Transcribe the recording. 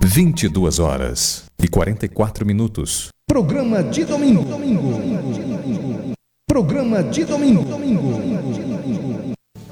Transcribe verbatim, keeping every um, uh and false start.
vinte e duas horas e quarenta e quatro minutos. Programa de domingo. Programa de domingo.